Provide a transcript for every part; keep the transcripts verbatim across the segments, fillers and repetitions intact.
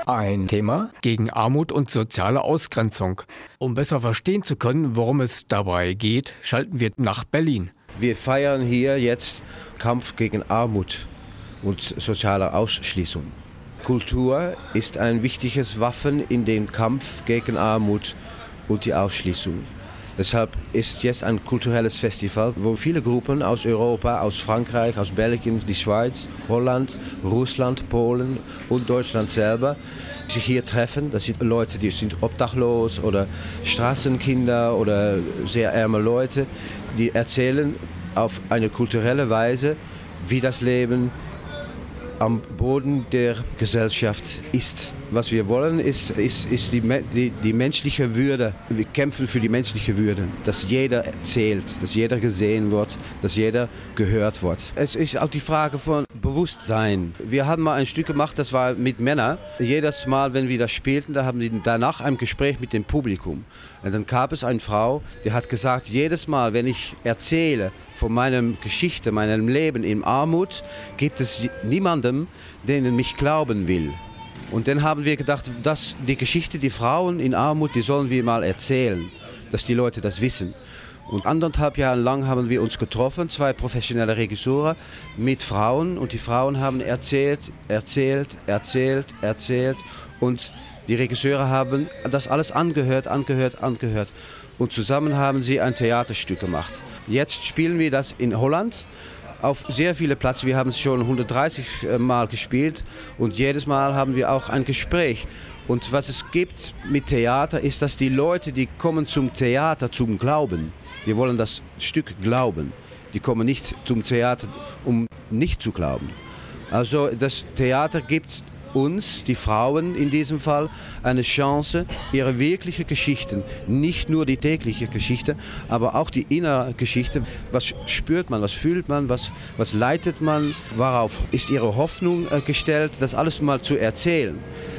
Ein Thema gegen Armut und soziale Ausgrenzung. Um besser verstehen zu können, worum es dabei geht, schalten wir nach Berlin. Wir feiern hier jetzt Kampf gegen Armut und soziale Ausschließung. Kultur ist ein wichtiges Waffen in dem Kampf gegen Armut und die Ausschließung. Deshalb ist jetzt ein kulturelles Festival, wo viele Gruppen aus Europa, aus Frankreich, aus Belgien, die Schweiz, Holland, Russland, Polen und Deutschland selber sich hier treffen. Das sind Leute, die sind obdachlos oder Straßenkinder oder sehr arme Leute, die erzählen auf eine kulturelle Weise, wie das Leben am Boden der Gesellschaft ist. Was wir wollen, ist, ist, ist die, die, die menschliche Würde. Wir kämpfen für die menschliche Würde, dass jeder zählt, dass jeder gesehen wird, dass jeder gehört wird. Es ist auch die Frage von Bewusstsein. Wir haben mal ein Stück gemacht, das war mit Männern. Jedes Mal, wenn wir das spielten, da haben wir danach ein Gespräch mit dem Publikum. Und dann gab es eine Frau, die hat gesagt, jedes Mal, wenn ich erzähle von meiner Geschichte, meinem Leben in Armut, gibt es niemanden, der mich glauben will. Und dann haben wir gedacht, dass die Geschichte, die Frauen in Armut, die sollen wir mal erzählen, dass die Leute das wissen. Und anderthalb Jahre lang haben wir uns getroffen, zwei professionelle Regisseure mit Frauen. Und die Frauen haben erzählt, erzählt, erzählt, erzählt. Und die Regisseure haben das alles angehört, angehört, angehört. Und zusammen haben sie ein Theaterstück gemacht. Jetzt spielen wir das in Holland. Auf sehr viele Plätze. Wir haben es schon hundertdreißig Mal gespielt und jedes Mal haben wir auch ein Gespräch. Und was es gibt mit Theater ist, dass die Leute, die kommen zum Theater zum Glauben, die wollen das Stück glauben. Die kommen nicht zum Theater, um nicht zu glauben. Also das Theater gibt uns, die Frauen in diesem Fall, eine Chance, ihre wirkliche Geschichten, nicht nur die tägliche Geschichte, aber auch die innere Geschichte. Was spürt man, was fühlt man, was, was leitet man, worauf ist ihre Hoffnung äh, gestellt, das alles mal zu erzählen.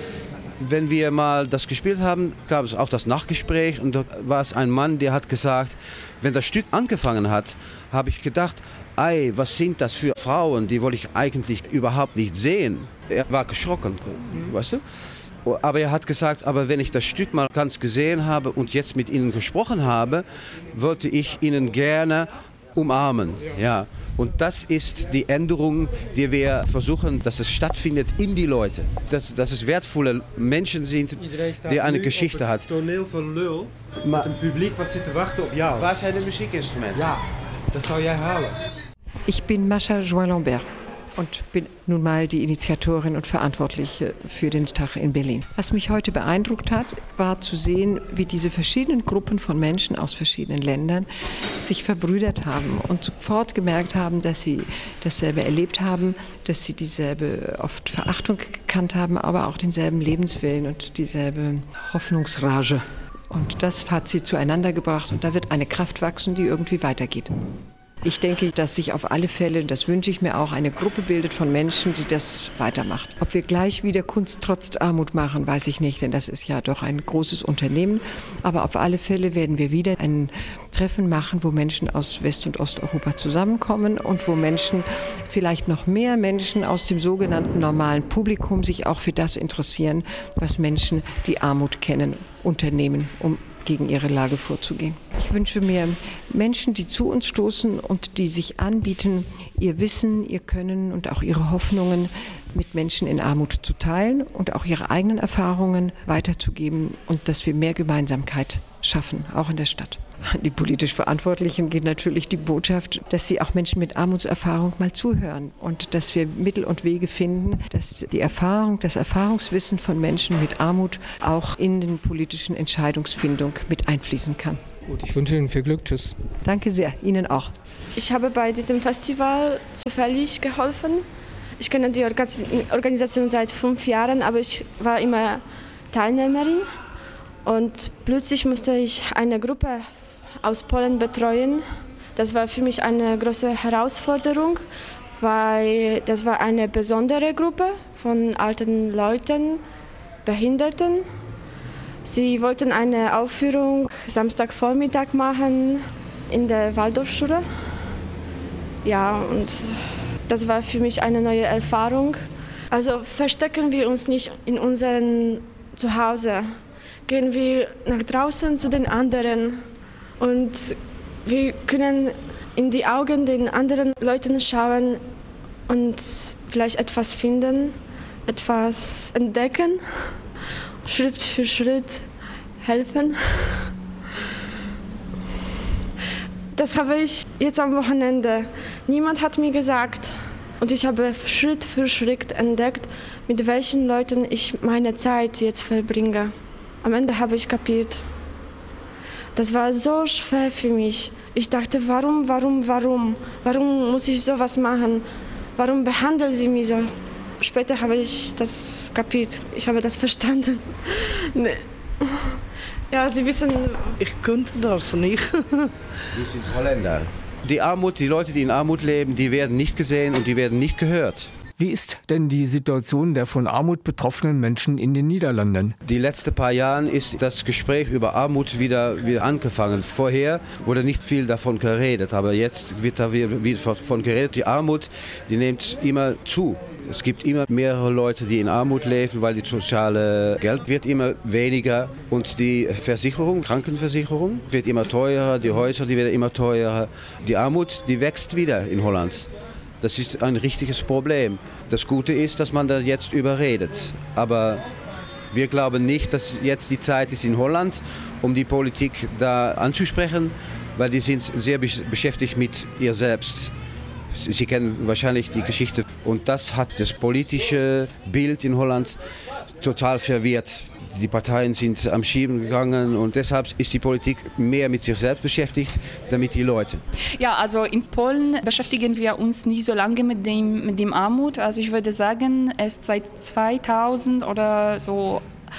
Wenn wir mal das gespielt haben, gab es auch das Nachgespräch und da war es ein Mann, der hat gesagt, wenn das Stück angefangen hat, habe ich gedacht, ei, was sind das für Frauen, die wollte ich eigentlich überhaupt nicht sehen. Er war geschrocken, weißt du? Aber er hat gesagt, aber wenn ich das Stück mal ganz gesehen habe und jetzt mit ihnen gesprochen habe, wollte ich ihnen gerne umarmen. Ja. Und das ist die Änderung, die wir versuchen, dass es stattfindet in die Leute. Dass, dass es wertvolle Menschen sind, die eine Geschichte haben. Toneel van Lul, met een publiek wat zit te wachten op jou. Waar zijn de muziekinstrumenten? Ja, das zou jij halen. Ich bin Mascha Join-Lambert und bin nun mal die Initiatorin und Verantwortliche für den Tag in Berlin. Was mich heute beeindruckt hat, war zu sehen, wie diese verschiedenen Gruppen von Menschen aus verschiedenen Ländern sich verbrüdert haben und sofort gemerkt haben, dass sie dasselbe erlebt haben, dass sie dieselbe oft Verachtung gekannt haben, aber auch denselben Lebenswillen und dieselbe Hoffnungsrage. Und das hat sie zueinander gebracht und da wird eine Kraft wachsen, die irgendwie weitergeht. Ich denke, dass sich auf alle Fälle, das wünsche ich mir auch, eine Gruppe bildet von Menschen, die das weitermacht. Ob wir gleich wieder Kunst trotz Armut machen, weiß ich nicht, denn das ist ja doch ein großes Unternehmen. Aber auf alle Fälle werden wir wieder ein Treffen machen, wo Menschen aus West- und Osteuropa zusammenkommen und wo Menschen, vielleicht noch mehr Menschen aus dem sogenannten normalen Publikum, sich auch für das interessieren, was Menschen, die Armut kennen, unternehmen, um gegen ihre Lage vorzugehen. Ich wünsche mir Menschen, die zu uns stoßen und die sich anbieten, ihr Wissen, ihr Können und auch ihre Hoffnungen mit Menschen in Armut zu teilen und auch ihre eigenen Erfahrungen weiterzugeben und dass wir mehr Gemeinsamkeit schaffen, auch in der Stadt. An die politisch Verantwortlichen geht natürlich die Botschaft, dass sie auch Menschen mit Armutserfahrung mal zuhören und dass wir Mittel und Wege finden, dass die Erfahrung, das Erfahrungswissen von Menschen mit Armut auch in den politischen Entscheidungsfindung mit einfließen kann. Gut, ich wünsche Ihnen viel Glück. Tschüss. Danke sehr. Ihnen auch. Ich habe bei diesem Festival zufällig geholfen. Ich kenne die Organisation seit fünf Jahren, aber ich war immer Teilnehmerin. Und plötzlich musste ich eine Gruppe aus Polen betreuen. Das war für mich eine große Herausforderung, weil das war eine besondere Gruppe von alten Leuten, Behinderten. Sie wollten eine Aufführung Samstagvormittag machen in der Waldorfschule. Ja, und das war für mich eine neue Erfahrung. Also verstecken wir uns nicht in unserem Zuhause. Gehen wir nach draußen zu den anderen und wir können in die Augen den anderen Leuten schauen und vielleicht etwas finden, etwas entdecken, Schritt für Schritt helfen. Das habe ich jetzt am Wochenende. Niemand hat mir gesagt. Und ich habe Schritt für Schritt entdeckt, mit welchen Leuten ich meine Zeit jetzt verbringe. Am Ende habe ich kapiert. Das war so schwer für mich. Ich dachte, warum, warum, warum? Warum muss ich sowas machen? Warum behandeln sie mich so? Später habe ich das kapiert. Ich habe das verstanden. Nee. Ja, Sie wissen... Ich konnte das nicht. Wir sind Holländer. Die Armut, die Leute, die in Armut leben, die werden nicht gesehen und die werden nicht gehört. Wie ist denn die Situation der von Armut betroffenen Menschen in den Niederlanden? Die letzten paar Jahre ist das Gespräch über Armut wieder, wieder angefangen. Vorher wurde nicht viel davon geredet, aber jetzt wird da wieder davon geredet. Die Armut, die nimmt immer zu. Es gibt immer mehrere Leute, die in Armut leben, weil das soziale Geld wird immer weniger und die Versicherung, Krankenversicherung wird immer teurer, die Häuser, die werden immer teurer. Die Armut, die wächst wieder in Holland. Das ist ein richtiges Problem. Das Gute ist, dass man da jetzt überredet. Aber wir glauben nicht, dass jetzt die Zeit ist in Holland, um die Politik da anzusprechen, weil die sind sehr beschäftigt mit ihr selbst. Sie kennen wahrscheinlich die Geschichte. Und das hat das politische Bild in Holland total verwirrt. Die Parteien sind am Schieben gegangen und deshalb ist die Politik mehr mit sich selbst beschäftigt, damit die Leute. Ja, also in Polen beschäftigen wir uns nicht so lange mit dem, mit dem Armut. Also ich würde sagen, erst seit zweitausend oder so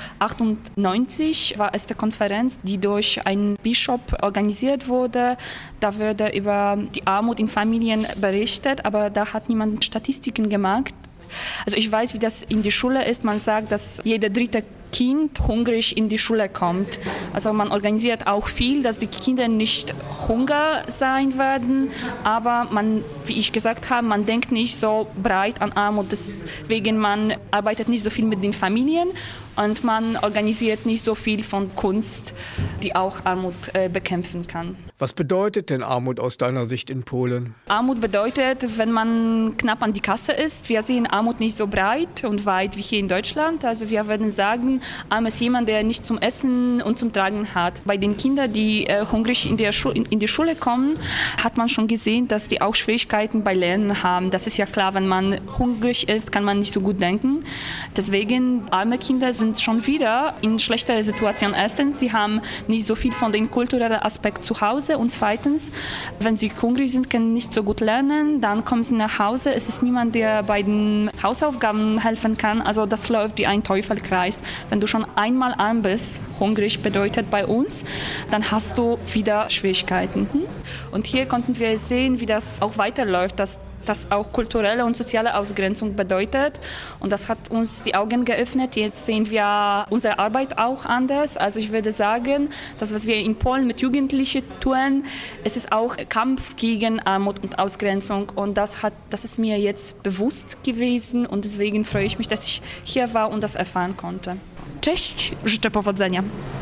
achtundneunzig war es die Konferenz, die durch einen Bischof organisiert wurde. Da wurde über die Armut in Familien berichtet, aber da hat niemand Statistiken gemacht. Also ich weiß, wie das in der Schule ist. Man sagt, dass jeder dritte Kind hungrig in die Schule kommt. Also man organisiert auch viel, dass die Kinder nicht Hunger sein werden, aber man, wie ich gesagt habe, man denkt nicht so breit an Armut, deswegen man arbeitet nicht so viel mit den Familien und man organisiert nicht so viel von Kunst, die auch Armut äh, bekämpfen kann. Was bedeutet denn Armut aus deiner Sicht in Polen? Armut bedeutet, wenn man knapp an die Kasse ist. Wir sehen Armut nicht so breit und weit wie hier in Deutschland. Also wir würden sagen, arm ist jemand, der nicht zum Essen und zum Tragen hat. Bei den Kindern, die äh, hungrig in, der Schu- in, in die Schule kommen, hat man schon gesehen, dass die auch Schwierigkeiten bei Lernen haben. Das ist ja klar, wenn man hungrig ist, kann man nicht so gut denken. Deswegen, arme Kinder sind schon wieder in schlechterer Situation. Erstens, sie haben nicht so viel von den kulturellen Aspekten zu Hause. Und zweitens, wenn sie hungrig sind, können nicht so gut lernen, dann kommen sie nach Hause, es ist niemand, der bei den Hausaufgaben helfen kann. Also das läuft wie ein Teufelskreis. Wenn du schon einmal arm bist, hungrig bedeutet bei uns, dann hast du wieder Schwierigkeiten. Und hier konnten wir sehen, wie das auch weiterläuft, dass das auch kulturelle und soziale Ausgrenzung bedeutet. Und das hat uns die Augen geöffnet. Jetzt sehen wir unsere Arbeit auch anders. Also ich würde sagen, das, was wir in Polen mit Jugendlichen tun, es ist auch Kampf gegen Armut und Ausgrenzung. Und das, hat, das ist mir jetzt bewusst gewesen. Und deswegen freue ich mich, dass ich hier war und das erfahren konnte. Cześć, życzę powodzenia.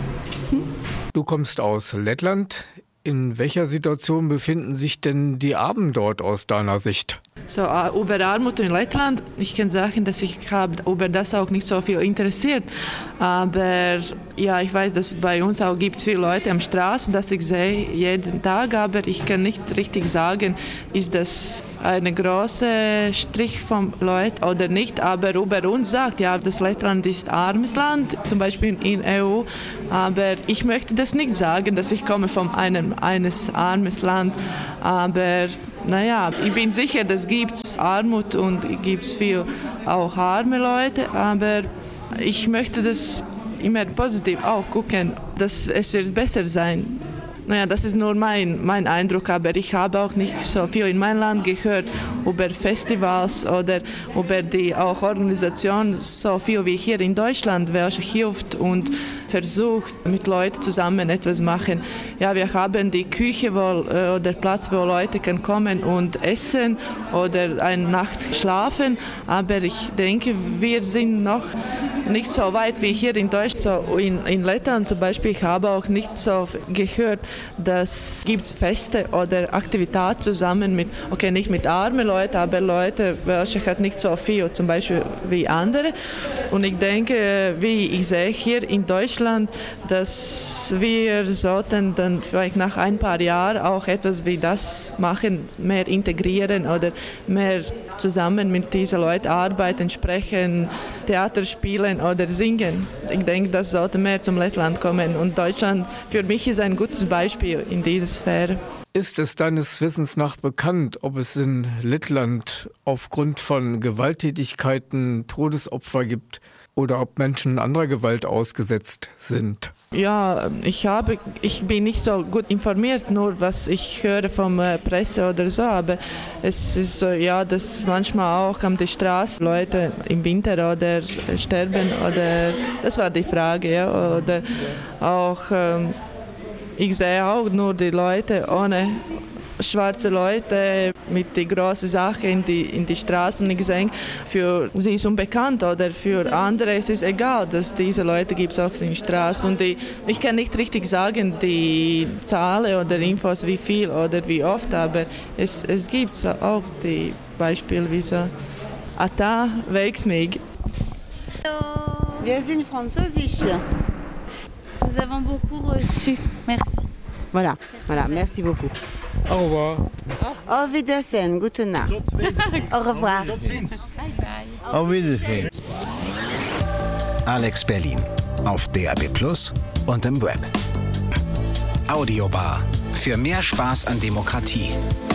Hm? Du kommst aus Lettland. In welcher Situation befinden sich denn die Armen dort aus deiner Sicht? So, uh, über Armut in Lettland, ich kann sagen, dass ich habe über das auch nicht so viel interessiert. Aber ja, ich weiß, dass bei uns auch gibt es viele Leute am Straßen, das ich sehe jeden Tag, aber ich kann nicht richtig sagen, ist das ein großer Strich von Leuten oder nicht. Aber über uns sagt, ja, das Lettland ist ein armes Land, zum Beispiel in der E U. Aber ich möchte das nicht sagen, dass ich komme von einem eines armes Land. Aber naja, ich bin sicher, dass es gibt Armut und es gibt viel auch arme Leute, aber ich möchte das immer positiv auch gucken, dass es wird besser sein. Naja, das ist nur mein, mein Eindruck, aber ich habe auch nicht so viel in meinem Land gehört über Festivals oder über die auch Organisation, so viel wie hier in Deutschland, welche hilft und versucht, mit Leuten zusammen etwas zu machen. Ja, wir haben die Küche wo, oder Platz, wo Leute können kommen und essen oder eine Nacht schlafen, aber ich denke, wir sind noch nicht so weit wie hier in Deutschland. So in, in Lettland zum Beispiel, ich habe auch nicht so gehört, dass gibt Feste oder Aktivitäten zusammen mit, okay, nicht mit armen Leuten, aber Leute, welche hat nicht so viel, zum Beispiel wie andere. Und ich denke, wie ich sehe hier in Deutschland, dass wir sollten dann vielleicht nach ein paar Jahren auch etwas wie das machen, mehr integrieren oder mehr zusammen mit diesen Leuten arbeiten, sprechen, Theater spielen oder singen. Ich denke, das sollte mehr zum Lettland kommen. Und Deutschland für mich ist ein gutes Beispiel in dieser Sphäre. Ist es deines Wissens nach bekannt, ob es in Lettland aufgrund von Gewalttätigkeiten Todesopfer gibt oder ob Menschen anderer Gewalt ausgesetzt sind? Ja, ich, habe, ich bin nicht so gut informiert, nur was ich höre von der Presse oder so, aber es ist so, ja, dass manchmal auch an der Straße Leute im Winter oder sterben oder, das war die Frage, ja, oder auch, ähm, ich sehe auch nur die Leute ohne schwarze Leute mit den großen Sachen in die, in die Straßen. Ich denke, für sie ist unbekannt oder für andere ist es egal, dass diese Leute gibt es auch in den Straßen. Und die, ich kann nicht richtig sagen, die Zahlen oder Infos, wie viel oder wie oft, aber es, es gibt auch die Beispiele wie so. Ata, Weixmig. Wir sind Französisch. Nous avons beaucoup reçu. Merci. Voilà, voilà, merci beaucoup. Au revoir. Auf Wiedersehen, gute Nacht. Au revoir. Auf Wiedersehen. Alex Berlin auf D A B Plus und im Web. Audiobar. Für mehr Spaß an Demokratie.